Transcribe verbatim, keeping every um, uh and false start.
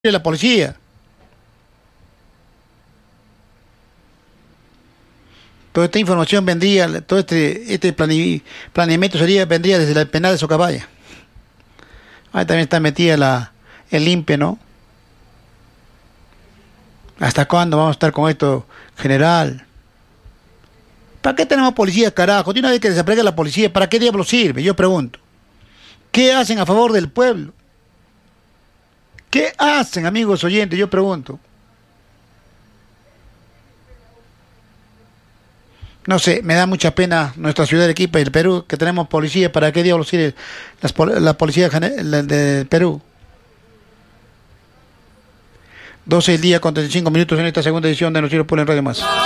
la policía. Toda esta información vendría, todo este, este plane- planeamiento sería, vendría desde la penal de Socabaya. Ahí también está metida la, el INPE, ¿no? ¿Hasta cuándo vamos a estar con esto, general? ¿Para qué tenemos policía, carajo? De una vez que desaparezca la policía, ¿para qué diablos sirve? Yo pregunto. ¿Qué hacen a favor del pueblo? ¿Qué hacen, amigos oyentes? Yo pregunto. No sé, me da mucha pena nuestra ciudad de Arequipa y el Perú, que tenemos policía. ¿Para qué diablos sirve las pol- la policía gene- la de Perú? doce del día con treinta y cinco minutos en esta segunda edición de Noticiero Pueblo en Radio Más.